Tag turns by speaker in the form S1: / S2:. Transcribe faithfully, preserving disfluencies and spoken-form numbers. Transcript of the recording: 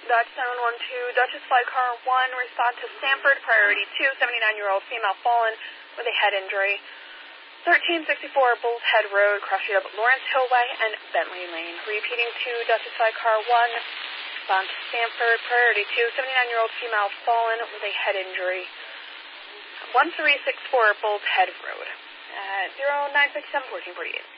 S1: Dodge seven one two, Duchess Flight Car one, respond to Sanford, priority two, seventy-nine-year-old female fallen with a head injury. thirteen sixty-four Bulls Head Road, crossing up Lawrence Hillway and Bentley Lane. Repeating to Duchess Flight Car one, respond to Sanford, priority two, seventy-nine-year-old female fallen with a head injury. one three six four Bulls Head Road, uh, zero nine six seven, fourteen forty-eight.